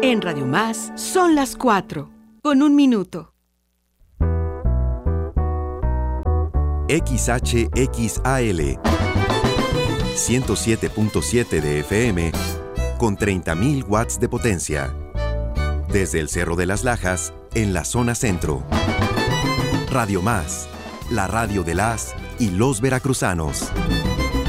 En Radio Más son las 4:01. XHXAL 107.7 de FM con 30.000 watts de potencia. Desde el Cerro de las Lajas, en la zona centro. Radio Más, la radio de las y los veracruzanos.